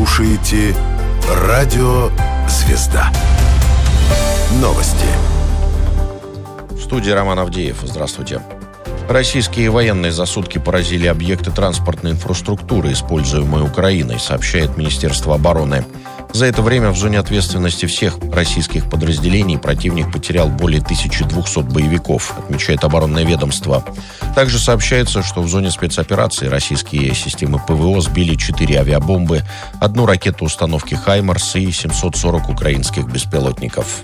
слушаете Радио Звезда. Новости. В студии Роман Авдеев. Здравствуйте. Российские военные за сутки поразили объекты транспортной инфраструктуры, используемые Украиной, сообщает Министерство обороны. За это время в зоне ответственности всех российских подразделений противник потерял более 1200 боевиков, отмечает оборонное ведомство. Также сообщается, что в зоне спецоперации российские системы ПВО сбили 4 авиабомбы, 1 ракету установки «Хаймарс» и 740 украинских беспилотников.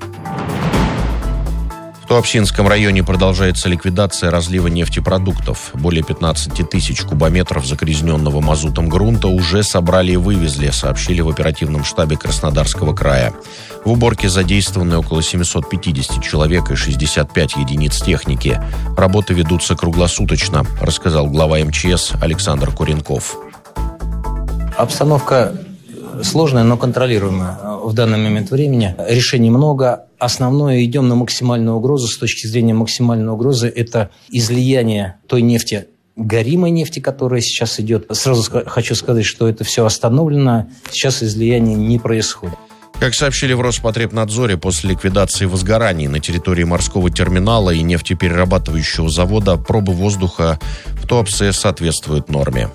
В Туапсинском районе продолжается ликвидация разлива нефтепродуктов. Более 15 тысяч кубометров загрязненного мазутом грунта уже собрали и вывезли, сообщили в оперативном штабе Краснодарского края. В уборке задействованы около 750 человек и 65 единиц техники. Работы ведутся круглосуточно, рассказал глава МЧС Александр Куренков. Обстановка сложная, но контролируемая в данный момент времени. Решений много. Основное, идем на максимальную угрозу. С точки зрения максимальной угрозы, это излияние той нефти, горимой нефти, которая сейчас идет. Сразу хочу сказать, что это все остановлено. Сейчас излияние не происходит. Как сообщили в Роспотребнадзоре, после ликвидации возгораний на территории морского терминала и нефтеперерабатывающего завода пробы воздуха в Туапсе соответствуют норме.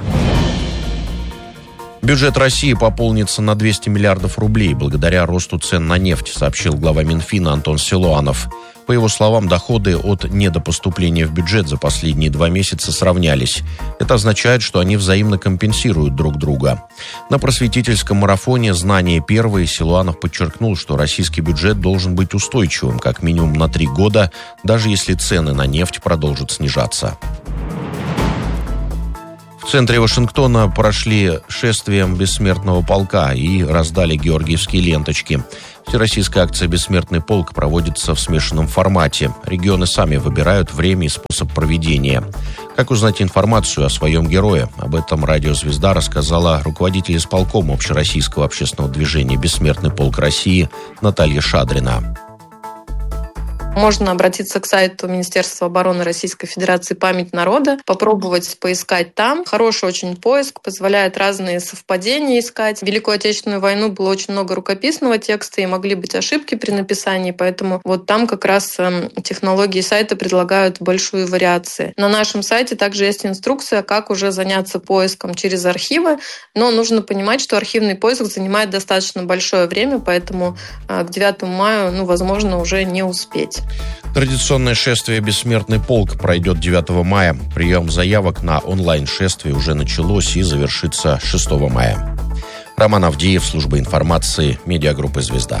Бюджет России пополнится на 200 миллиардов рублей благодаря росту цен на нефть, сообщил глава Минфина Антон Силуанов. По его словам, доходы от недопоступления в бюджет за последние 2 месяца сравнялись. Это означает, что они взаимно компенсируют друг друга. На просветительском марафоне «Знания первые» Силуанов подчеркнул, что российский бюджет должен быть устойчивым как минимум на 3 года, даже если цены на нефть продолжат снижаться. В центре Вашингтона прошли шествием Бессмертного полка и раздали георгиевские ленточки. Всероссийская акция «Бессмертный полк» проводится в смешанном формате. Регионы сами выбирают время и способ проведения. Как узнать информацию о своем герое? Об этом «Радио Звезда» рассказала руководитель исполкома общероссийского общественного движения «Бессмертный полк России» Наталья Шадрина. Можно обратиться к сайту Министерства обороны Российской Федерации «Память народа», попробовать поискать там. Хороший очень поиск, позволяет разные совпадения искать. В Великую Отечественную войну было очень много рукописного текста, и могли быть ошибки при написании, поэтому вот там как раз технологии сайта предлагают большие вариации. На нашем сайте также есть инструкция, как уже заняться поиском через архивы, но нужно понимать, что архивный поиск занимает достаточно большое время, поэтому к 9 мая, возможно, уже не успеть. Традиционное шествие «Бессмертный полк» пройдет 9 мая. Прием заявок на онлайн-шествие уже началось и завершится 6 мая. Роман Авдеев, служба информации, медиагруппы «Звезда».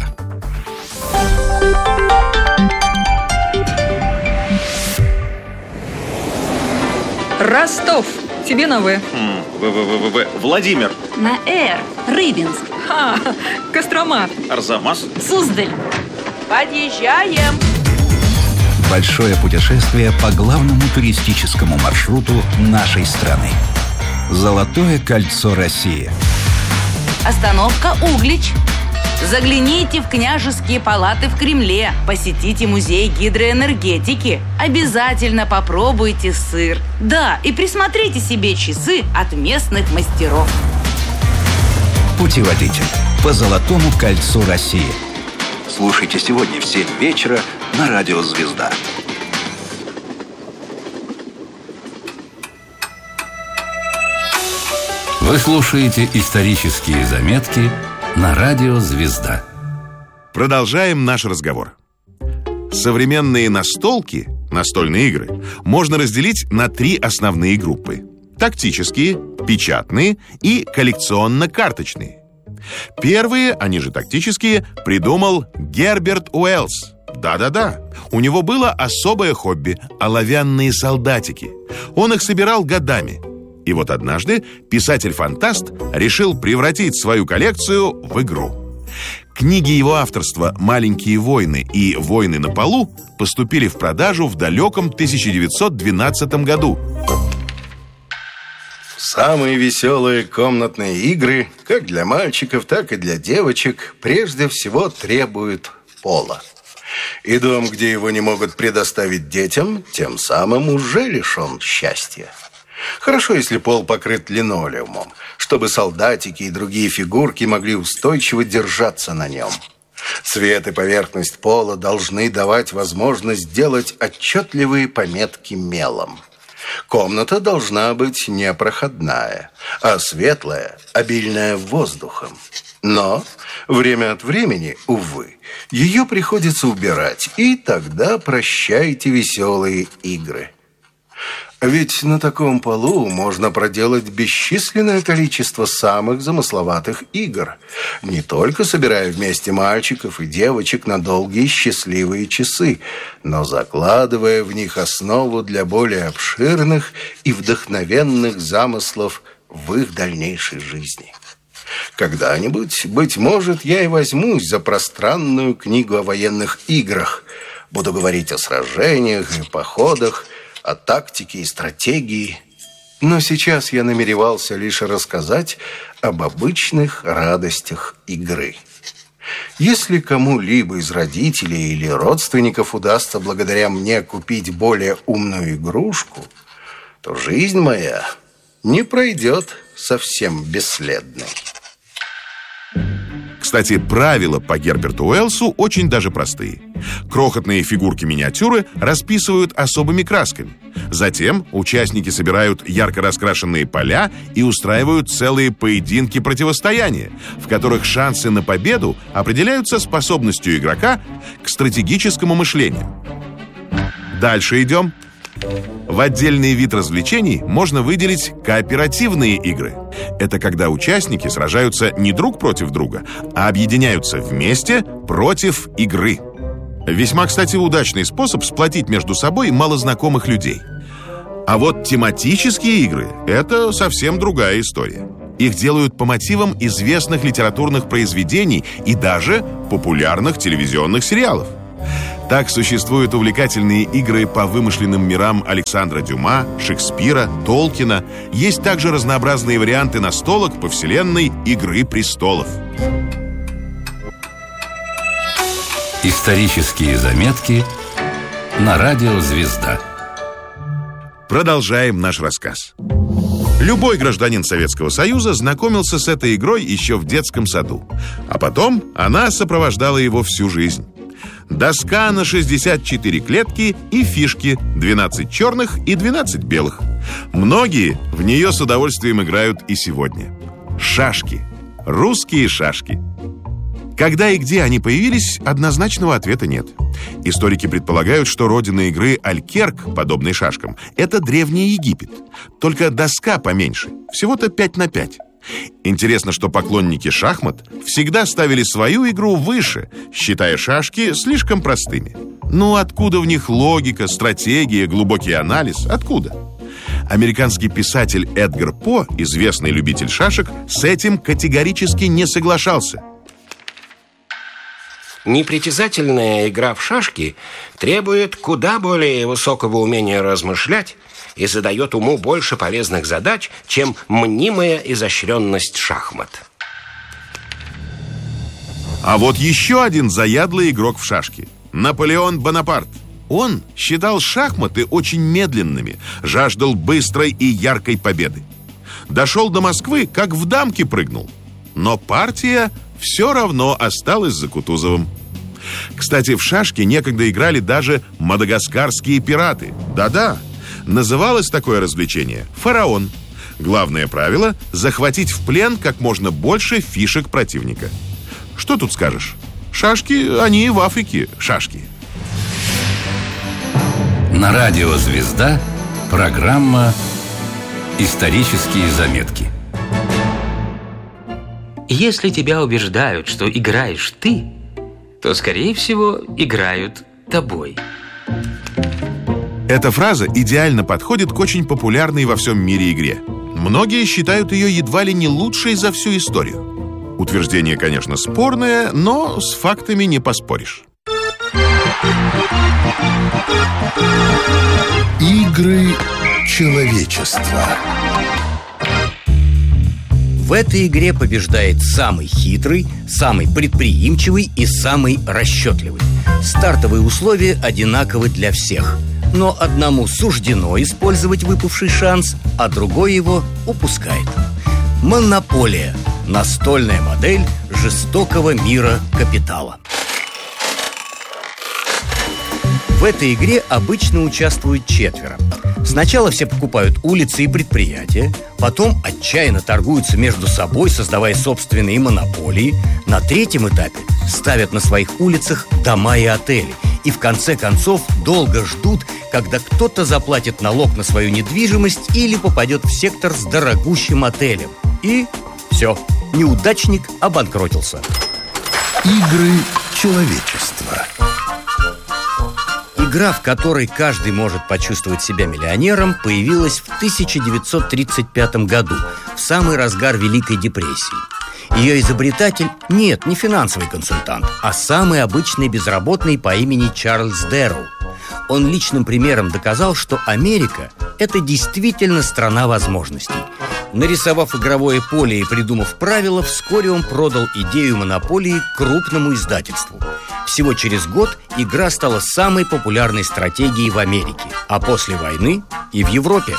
Ростов. Тебе на «В». Владимир. На «Р». Рыбинск. Кострома. Арзамас. Суздаль. Подъезжаем. Большое путешествие по главному туристическому маршруту нашей страны. Золотое кольцо России. Остановка Углич. Загляните в княжеские палаты в Кремле. Посетите музей гидроэнергетики. Обязательно попробуйте сыр. Да, и присмотрите себе часы от местных мастеров. Путеводитель по Золотому кольцу России. Слушайте сегодня в 7 вечера на Радио Звезда. Вы слушаете исторические заметки на Радио Звезда. Продолжаем наш разговор. Современные настолки, настольные игры, можно разделить на 3 основные группы: тактические, печатные и коллекционно-карточные. Первые, они же тактические, придумал Герберт Уэллс. Да-да-да, у него было особое хобби – оловянные солдатики. Он их собирал годами. И вот однажды писатель-фантаст решил превратить свою коллекцию в игру. Книги его авторства «Маленькие войны» и «Войны на полу» поступили в продажу в далеком 1912 году. Самые веселые комнатные игры, как для мальчиков, так и для девочек, прежде всего требуют пола. И дом, где его не могут предоставить детям, тем самым уже лишен счастья. Хорошо, если пол покрыт линолеумом, чтобы солдатики и другие фигурки могли устойчиво держаться на нем. Цвет и поверхность пола должны давать возможность делать отчетливые пометки мелом. Комната должна быть не проходная, а светлая, обильная воздухом. Но время от времени, увы, ее приходится убирать, и тогда прощайте веселые игры. Ведь на таком полу можно проделать бесчисленное количество самых замысловатых игр, не только собирая вместе мальчиков и девочек на долгие счастливые часы, но закладывая в них основу для более обширных и вдохновенных замыслов в их дальнейшей жизни. Когда-нибудь, быть может, я и возьмусь за пространную книгу о военных играх. Буду говорить о сражениях и походах, о тактике и стратегии. Но сейчас я намеревался лишь рассказать об обычных радостях игры. Если кому-либо из родителей или родственников удастся благодаря мне купить более умную игрушку, то жизнь моя не пройдет совсем бесследной. Кстати, правила по Герберту Уэллсу очень даже простые. Крохотные фигурки-миниатюры расписывают особыми красками. Затем участники собирают ярко раскрашенные поля и устраивают целые поединки противостояния, в которых шансы на победу определяются способностью игрока к стратегическому мышлению. Дальше идем. В отдельный вид развлечений можно выделить кооперативные игры. Это когда участники сражаются не друг против друга, а объединяются вместе против игры. Весьма, кстати, удачный способ сплотить между собой малознакомых людей. А вот тематические игры – это совсем другая история. Их делают по мотивам известных литературных произведений и даже популярных телевизионных сериалов. Так существуют увлекательные игры по вымышленным мирам Александра Дюма, Шекспира, Толкина. Есть также разнообразные варианты настолок по вселенной «Игры престолов». Исторические заметки на радио «Звезда». Продолжаем наш рассказ. Любой гражданин Советского Союза знакомился с этой игрой еще в детском саду. А потом она сопровождала его всю жизнь. Доска на 64 клетки и фишки, 12 черных и 12 белых. Многие в нее с удовольствием играют и сегодня. Шашки. Русские шашки. Когда и где они появились, однозначного ответа нет. Историки предполагают, что родина игры Алькерк, подобной шашкам, это Древний Египет. Только доска поменьше, всего-то 5 на 5. Интересно, что поклонники шахмат всегда ставили свою игру выше, считая шашки слишком простыми. Ну, откуда в них логика, стратегия, глубокий анализ? Откуда? Американский писатель Эдгар По, известный любитель шашек, с этим категорически не соглашался. Непритязательная игра в шашки требует куда более высокого умения размышлять и задает уму больше полезных задач, чем мнимая изощренность шахмат. А вот еще один заядлый игрок в шашки – Наполеон Бонапарт. Он считал шахматы очень медленными, жаждал быстрой и яркой победы. Дошел до Москвы, как в дамки прыгнул. Но партия все равно осталась за Кутузовым. Кстати, в шашки некогда играли даже мадагаскарские пираты. Да-да, называлось такое развлечение «Фараон». Главное правило – захватить в плен как можно больше фишек противника. Что тут скажешь? Шашки, они и в Африке шашки. На радио «Звезда» программа «Исторические заметки». Если тебя убеждают, что играешь ты, то, скорее всего, играют тобой. Эта фраза идеально подходит к очень популярной во всем мире игре. Многие считают ее едва ли не лучшей за всю историю. Утверждение, конечно, спорное, но с фактами не поспоришь. Игры человечества. В этой игре побеждает самый хитрый, самый предприимчивый и самый расчетливый. Стартовые условия одинаковы для всех. Но одному суждено использовать выпавший шанс, а другой его упускает. «Монополия» – настольная модель жестокого мира капитала. В этой игре обычно участвуют 4. Сначала все покупают улицы и предприятия, потом отчаянно торгуются между собой, создавая собственные монополии. На 3-м этапе ставят на своих улицах дома и отели. И в конце концов долго ждут, когда кто-то заплатит налог на свою недвижимость или попадет в сектор с дорогущим отелем. И все, неудачник обанкротился. Игры человечества. Игра, в которой каждый может почувствовать себя миллионером, появилась в 1935 году, в самый разгар Великой депрессии. Ее изобретатель не финансовый консультант, а самый обычный безработный по имени Чарльз Дэрроу. Он личным примером доказал, что Америка – это действительно страна возможностей. Нарисовав игровое поле и придумав правила, вскоре он продал идею монополии крупному издательству. Всего через год игра стала самой популярной стратегией в Америке, а после войны и в Европе.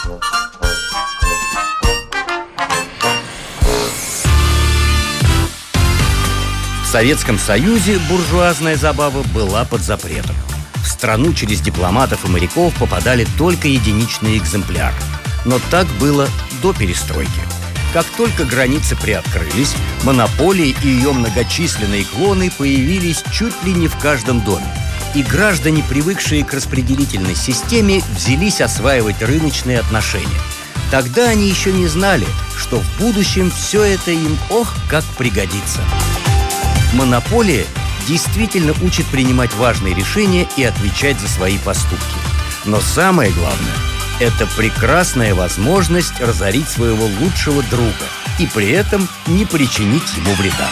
В Советском Союзе буржуазная забава была под запретом. В страну через дипломатов и моряков попадали только единичные экземпляры. Но так было до перестройки. Как только границы приоткрылись, монополия и ее многочисленные клоны появились чуть ли не в каждом доме. И граждане, привыкшие к распределительной системе, взялись осваивать рыночные отношения. Тогда они еще не знали, что в будущем все это им как пригодится. Монополия действительно учит принимать важные решения и отвечать за свои поступки. Но самое главное – это прекрасная возможность разорить своего лучшего друга и при этом не причинить ему вреда.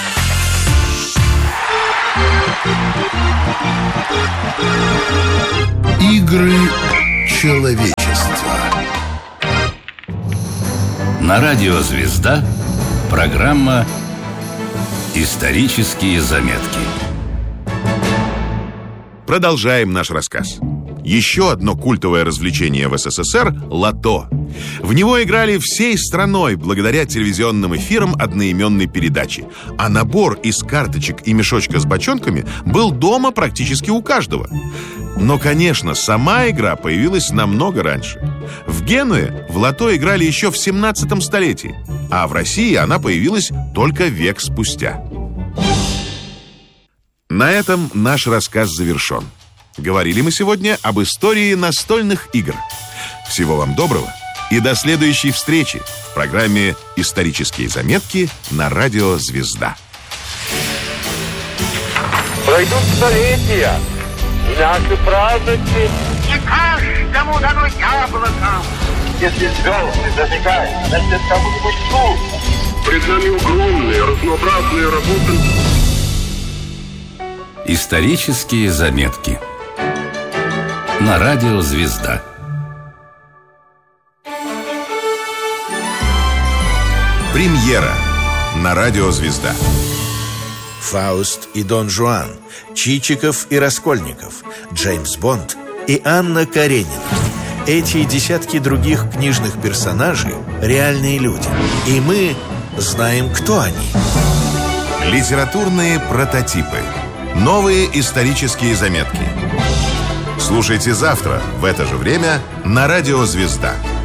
Игры человечества. На радио «Звезда» программа «Исторические заметки». Продолжаем наш рассказ. Еще одно культовое развлечение в СССР – лото. В него играли всей страной благодаря телевизионным эфирам одноименной передачи. А набор из карточек и мешочка с бочонками был дома практически у каждого. Но, конечно, сама игра появилась намного раньше. В Генуе в лото играли еще в 17 столетии, а в России она появилась только век спустя. На этом наш рассказ завершен. Говорили мы сегодня об истории настольных игр. Всего вам доброго и до следующей встречи в программе «Исторические заметки» на радио «Звезда». Пройдут столетия, и наши праздники не каждому дано яблоко. Если звезды зажигают, значит, кому-нибудь тут. Пред нами огромные, разнообразные работы. Исторические заметки на радио «Звезда». Премьера на радио «Звезда». Фауст и Дон Жуан, Чичиков и Раскольников, Джеймс Бонд и Анна Каренина. Эти и десятки других книжных персонажей – реальные люди. И мы знаем, кто они. Литературные прототипы. Новые исторические заметки. Слушайте завтра в это же время на радио «Звезда».